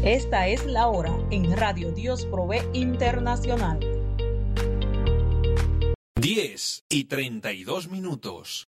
Esta es la hora en Radio Dios Provee Internacional. 10:32.